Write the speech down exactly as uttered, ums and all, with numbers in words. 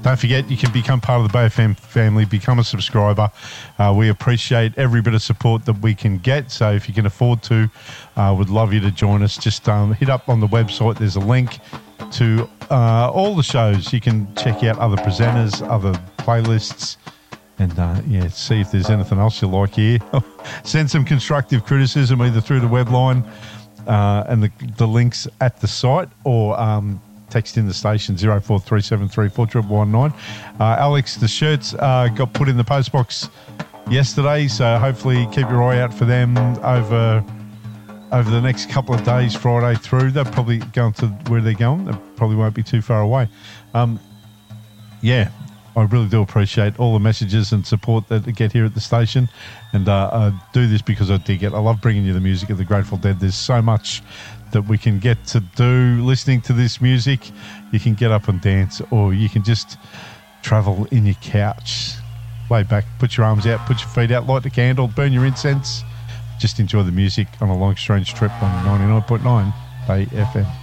Don't forget, you can become part of the Bay F M family, become a subscriber. Uh, we appreciate every bit of support that we can get. So if you can afford to, uh, we'd love you to join us. Just um, hit up on the website. There's a link to uh, all the shows. You can check out other presenters, other playlists, and uh, yeah, see if there's anything else you like here. Send some constructive criticism either through the web line uh, and the, the links at the site, or um, text in the station zero four three seven three four one one nine. Uh, Alex, the shirts uh, got put in the postbox yesterday, so hopefully keep your eye out for them over over the next couple of days, Friday through. They're probably going to where they're going. They probably won't be too far away. Um, yeah, I really do appreciate all the messages and support that I get here at the station, and uh, I do this because I dig it. I love bringing you the music of the Grateful Dead. There's so much that we can get to do listening to this music. You can get up and dance, or you can just travel in your couch, lay back, put your arms out, put your feet out, light the candle, burn your incense. Just enjoy the music on a long, strange trip on ninety-nine point nine Bay F M.